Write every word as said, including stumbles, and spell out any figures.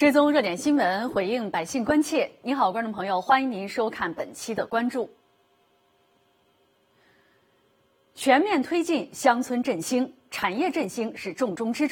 追踪热点新闻，回应百姓关切。你好，观众朋友，欢迎您收看本期的关注。全面推进乡村振兴，产业振兴是重中之重。